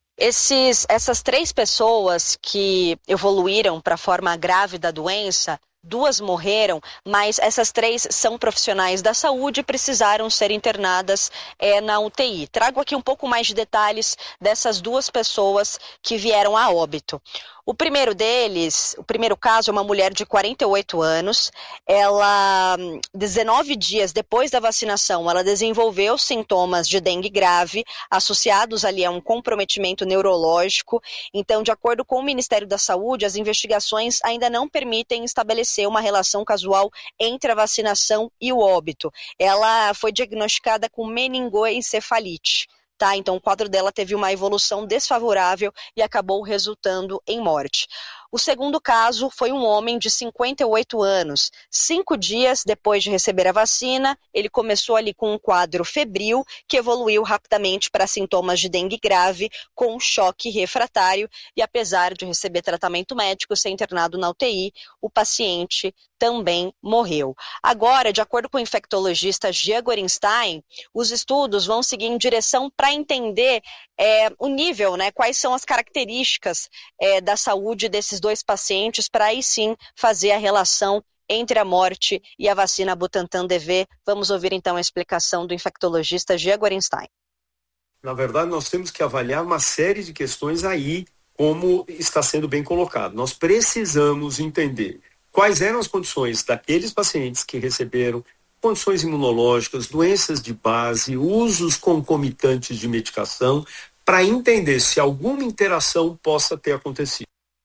Essas 3 pessoas que evoluíram para a forma grave da doença 2 morreram, mas essas 3 são profissionais da saúde e precisaram ser internadas na UTI. Trago aqui um pouco mais de detalhes dessas 2 pessoas que vieram a óbito. O primeiro caso é uma mulher de 48 anos. Ela, 19 dias depois da vacinação, ela desenvolveu sintomas de dengue grave, associados ali a um comprometimento neurológico. Então, de acordo com o Ministério da Saúde, as investigações ainda não permitem estabelecer uma relação causal entre a vacinação e o óbito. Ela foi diagnosticada com meningoencefalite. Então o quadro dela teve uma evolução desfavorável e acabou resultando em morte. O segundo caso foi um homem de 58 anos. 5 dias depois de receber a vacina, ele começou ali com um quadro febril que evoluiu rapidamente para sintomas de dengue grave com choque refratário e apesar de receber tratamento médico, ser internado na UTI, o paciente também morreu. Agora, de acordo com o infectologista Gia Gorenstein, os estudos vão seguir em direção para entender o nível, quais são as características da saúde desses 2 pacientes, para aí sim fazer a relação entre a morte e a vacina Butantan DV. Vamos ouvir então a explicação do infectologista Gia Gorenstein. Na verdade, nós temos que avaliar uma série de questões aí, como está sendo bem colocado. Nós precisamos entender quais eram as condições daqueles pacientes que receberam condições imunológicas, doenças de base, usos concomitantes de medicação, para entender se alguma interação possa ter acontecido.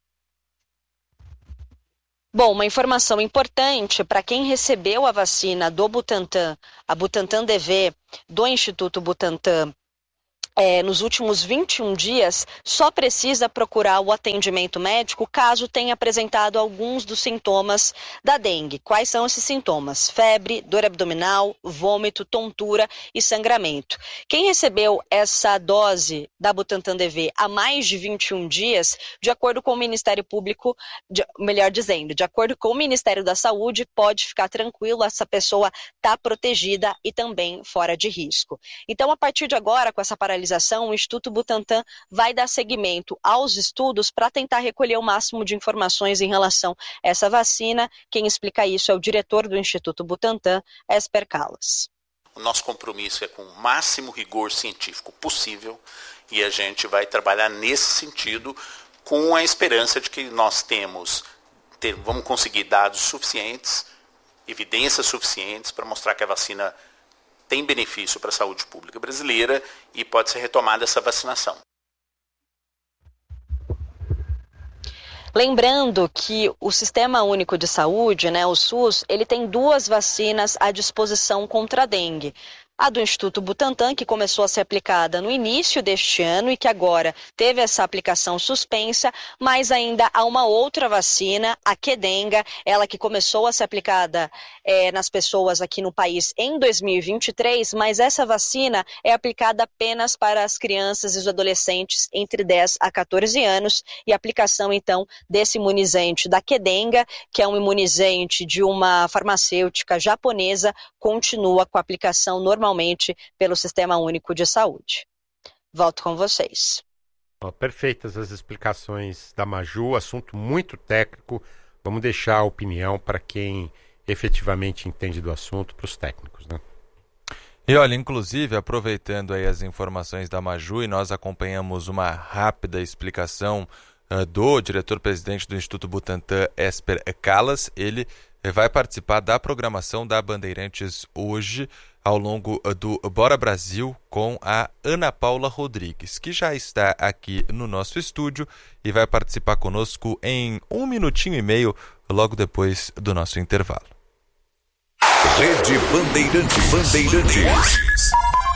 Bom, uma informação importante para quem recebeu a vacina do Butantan, a Butantan DV, do Instituto Butantan, nos últimos 21 dias, só precisa procurar o atendimento médico caso tenha apresentado alguns dos sintomas da dengue. Quais são esses sintomas? Febre, dor abdominal, vômito, tontura e sangramento. Quem recebeu essa dose da Butantan DV há mais de 21 dias, de acordo com o Ministério Público, de acordo com o Ministério da Saúde, pode ficar tranquilo, essa pessoa está protegida e também fora de risco. Então, a partir de agora, com essa paralisação, o Instituto Butantan vai dar seguimento aos estudos para tentar recolher o máximo de informações em relação a essa vacina. Quem explica isso é o diretor do Instituto Butantan, Esper Callas. O nosso compromisso é com o máximo rigor científico possível e a gente vai trabalhar nesse sentido com a esperança de que nós vamos conseguir dados suficientes, evidências suficientes para mostrar que a vacina tem benefício para a saúde pública brasileira e pode ser retomada essa vacinação. Lembrando que o Sistema Único de Saúde, o SUS, ele tem 2 vacinas à disposição contra a dengue. A do Instituto Butantan, que começou a ser aplicada no início deste ano e que agora teve essa aplicação suspensa, mas ainda há uma outra vacina, a Qdenga, ela que começou a ser aplicada nas pessoas aqui no país em 2023, mas essa vacina é aplicada apenas para as crianças e os adolescentes entre 10 a 14 anos e a aplicação então desse imunizante da Qdenga, que é um imunizante de uma farmacêutica japonesa, continua com a aplicação normalmente pelo Sistema Único de Saúde. Volto com vocês. Perfeitas as explicações da Maju, assunto muito técnico. Vamos deixar a opinião para quem efetivamente entende do assunto, para os técnicos, E olha, inclusive, aproveitando aí as informações da Maju, e nós acompanhamos uma rápida explicação do diretor-presidente do Instituto Butantan, Esper Callas. Ele vai participar da programação da Bandeirantes hoje, ao longo do Bora Brasil, com a Ana Paula Rodrigues, que já está aqui no nosso estúdio e vai participar conosco em 1 minutinho e meio, logo depois do nosso intervalo. Rede Bandeirantes.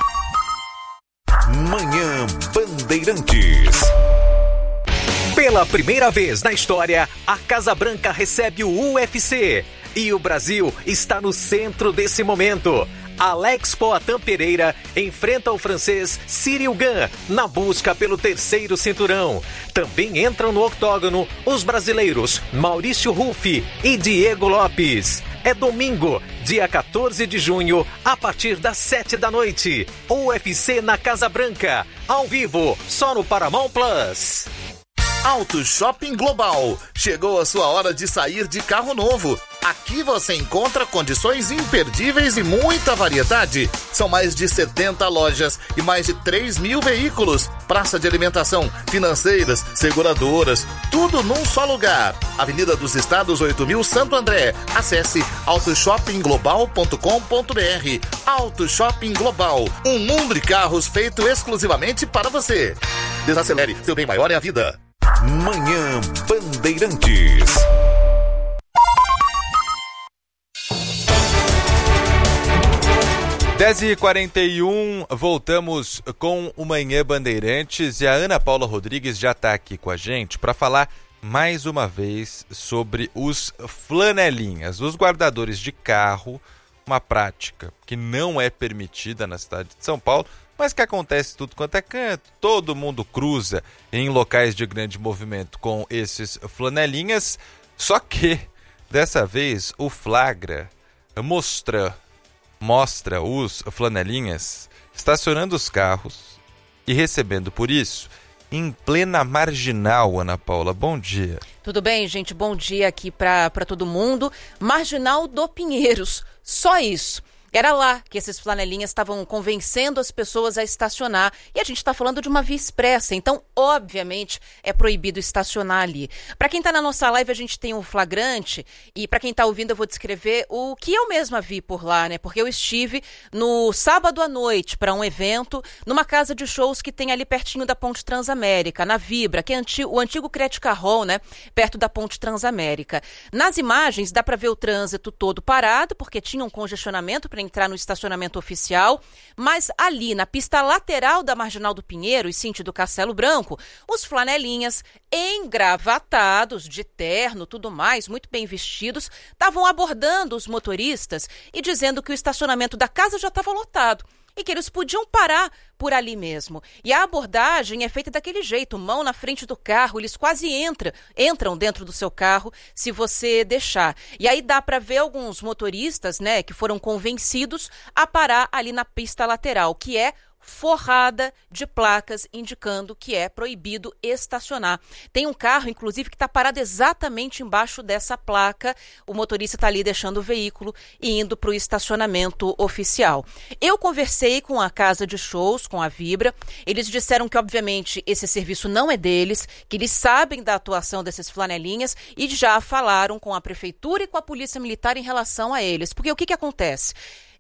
Manhã Bandeirantes. Pela primeira vez na história, a Casa Branca recebe o UFC. E o Brasil está no centro desse momento. Alex Poatan Pereira enfrenta o francês Cyril Gane na busca pelo 3º cinturão. Também entram no octógono os brasileiros Maurício Ruffi e Diego Lopes. É domingo, dia 14 de junho, a partir das 7 da noite. UFC na Casa Branca, ao vivo, só no Paramount Plus. Auto Shopping Global. Chegou a sua hora de sair de carro novo. Aqui você encontra condições imperdíveis e muita variedade. São mais de 70 lojas e mais de 3.000 veículos. Praça de alimentação, financeiras, seguradoras, tudo num só lugar. Avenida dos Estados 8000 Santo André. Acesse autoshoppingglobal.com.br. Auto Shopping Global, um mundo de carros feito exclusivamente para você. Desacelere, seu bem maior é a vida. Manhã Bandeirantes. Dez e 41, voltamos com o Manhã Bandeirantes e a Ana Paula Rodrigues já está aqui com a gente para falar mais uma vez sobre os flanelinhas, os guardadores de carro, uma prática que não é permitida na cidade de São Paulo, mas que acontece tudo quanto é canto, todo mundo cruza em locais de grande movimento com esses flanelinhas, só que dessa vez o Flagra mostra os flanelinhas estacionando os carros e recebendo por isso em plena Marginal. Ana Paula, bom dia. Tudo bem, gente? Bom dia aqui para todo mundo. Marginal do Pinheiros, só isso. Era lá que esses flanelinhas estavam convencendo as pessoas a estacionar. E a gente está falando de uma via expressa, então, obviamente, é proibido estacionar ali. Para quem está na nossa live, a gente tem um flagrante. E para quem está ouvindo, eu vou descrever o que eu mesma vi por lá, né? Porque eu estive no sábado à noite para um evento numa casa de shows que tem ali pertinho da Ponte Transamérica, na Vibra, que é o antigo Crédito Hall, né? Perto da Ponte Transamérica. Nas imagens, dá para ver o trânsito todo parado, porque tinha um congestionamento para entrar no estacionamento oficial, mas ali na pista lateral da Marginal do Pinheiro e sentido Castelo Branco, os flanelinhas engravatados, de terno, tudo mais, muito bem vestidos, estavam abordando os motoristas e dizendo que o estacionamento da casa já estava lotado e que eles podiam parar por ali mesmo. E a abordagem é feita daquele jeito, mão na frente do carro, eles quase entram dentro do seu carro se você deixar. E aí dá para ver alguns motoristas, né, que foram convencidos a parar ali na pista lateral, que é forrada de placas indicando que é proibido estacionar. Tem um carro, inclusive, que está parado exatamente embaixo dessa placa. O motorista está ali deixando o veículo e indo para o estacionamento oficial. Eu conversei com a casa de shows, com a Vibra. Eles disseram que, obviamente, esse serviço não é deles, que eles sabem da atuação desses flanelinhas e já falaram com a prefeitura e com a polícia militar em relação a eles. Porque o que acontece?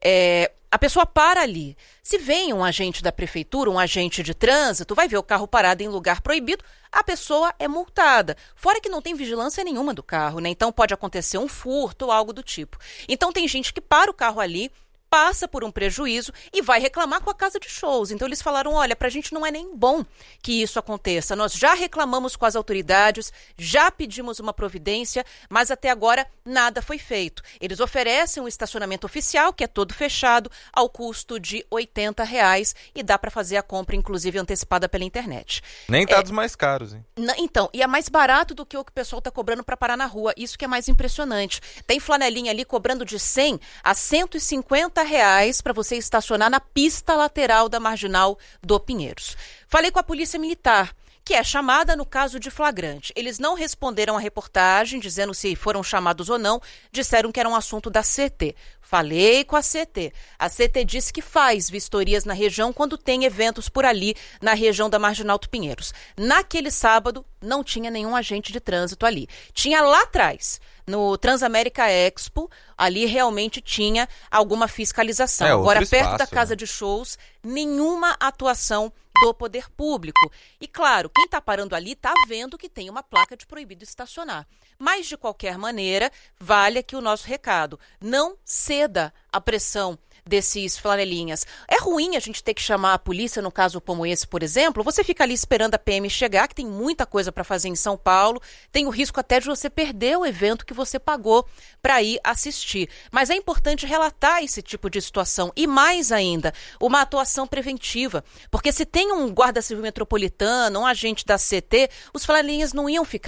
A pessoa para ali. Se vem um agente da prefeitura, um agente de trânsito, vai ver o carro parado em lugar proibido, a pessoa é multada. Fora que não tem vigilância nenhuma do carro, né? Então pode acontecer um furto ou algo do tipo. Então tem gente que para o carro ali, passa por um prejuízo e vai reclamar com a casa de shows. Então eles falaram, olha, pra gente não é nem bom que isso aconteça. Nós já reclamamos com as autoridades, já pedimos uma providência, mas até agora nada foi feito. Eles oferecem um estacionamento oficial, que é todo fechado, ao custo de R$80 e dá para fazer a compra, inclusive, antecipada pela internet. Nem tá dos mais caros, hein? Então, e é mais barato do que o que o pessoal tá cobrando para parar na rua. Isso que é mais impressionante. Tem flanelinha ali cobrando de R$100 a R$150 para você estacionar na pista lateral da Marginal do Pinheiros. Falei com a Polícia Militar, que é chamada no caso de flagrante. Eles não responderam à reportagem, dizendo se foram chamados ou não, disseram que era um assunto da CT. Falei com a CT. A CT disse que faz vistorias na região quando tem eventos por ali, na região da Marginal do Pinheiros. Naquele sábado, não tinha nenhum agente de trânsito ali. Tinha lá atrás, no Transamérica Expo, ali realmente tinha alguma fiscalização. Agora, perto da casa de shows, nenhuma atuação do poder público. E claro, quem está parando ali está vendo que tem uma placa de proibido estacionar. Mas, de qualquer maneira, vale aqui o nosso recado. Não ceda à pressão desses flanelinhas. É ruim a gente ter que chamar a polícia, no caso como esse, por exemplo. Você fica ali esperando a PM chegar, que tem muita coisa para fazer em São Paulo. Tem o risco até de você perder o evento que você pagou para ir assistir. Mas é importante relatar esse tipo de situação. E mais ainda, uma atuação preventiva. Porque se tem um guarda civil metropolitano, um agente da CT, os flanelinhas não iam ficar ali.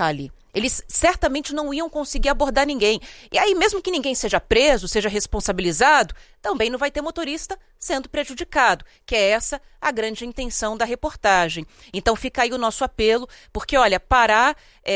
Eles certamente não iam conseguir abordar ninguém. E aí, mesmo que ninguém seja preso, seja responsabilizado, também não vai ter motorista sendo prejudicado, que é essa a grande intenção da reportagem. Então fica aí o nosso apelo, porque, olha, parar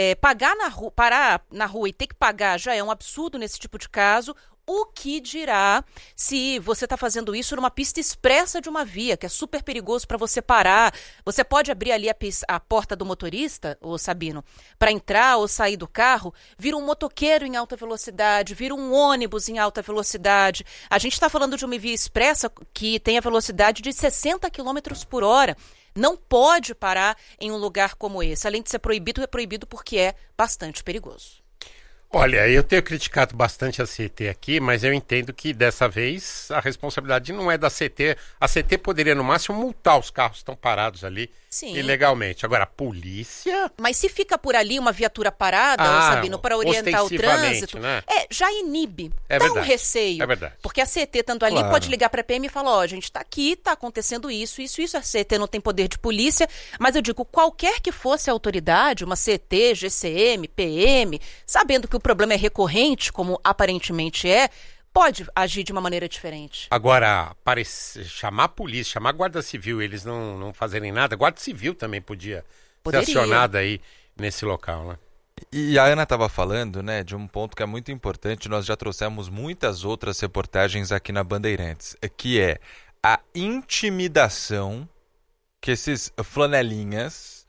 na rua e ter que pagar já é um absurdo nesse tipo de caso. O que dirá se você está fazendo isso numa pista expressa de uma via, que é super perigoso para você parar. Você pode abrir ali a porta do motorista, ô Sabino, para entrar ou sair do carro, vira um motoqueiro em alta velocidade, vira um ônibus em alta velocidade. A gente está falando de uma via expressa que tem a velocidade de 60 km por hora. Não pode parar em um lugar como esse. Além de ser proibido, é proibido porque é bastante perigoso. Olha, eu tenho criticado bastante a CT aqui, mas eu entendo que dessa vez a responsabilidade não é da CT. A CT poderia, no máximo, multar os carros que estão parados ali ilegalmente. Agora, a polícia... Mas se fica por ali uma viatura parada, Sabino, para orientar o trânsito, né? Já inibe. É dá verdade. Um receio. É verdade. Porque a CT, estando ali, pode ligar para a PM e falar, ó, a gente está aqui, está acontecendo isso. A CT não tem poder de polícia, mas eu digo, qualquer que fosse a autoridade, uma CT, GCM, PM, sabendo que o problema é recorrente, como aparentemente pode agir de uma maneira diferente. Agora, chamar a polícia, chamar a Guarda Civil, eles não fazerem nada, a Guarda Civil também podia ser acionada aí nesse local, né? E a Ana estava falando, né, de um ponto que é muito importante, nós já trouxemos muitas outras reportagens aqui na Bandeirantes, que é a intimidação que esses flanelinhas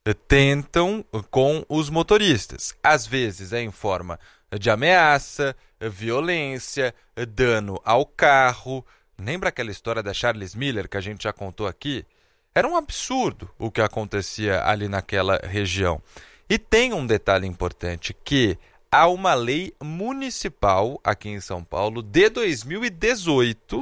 tentam com os motoristas. Às vezes é em forma de ameaça, violência, dano ao carro. Lembra aquela história da Charles Miller que a gente já contou aqui? Era um absurdo o que acontecia ali naquela região. E tem um detalhe importante, que há uma lei municipal aqui em São Paulo de 2018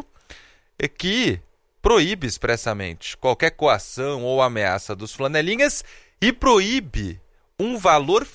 que proíbe expressamente qualquer coação ou ameaça dos flanelinhas e proíbe um valor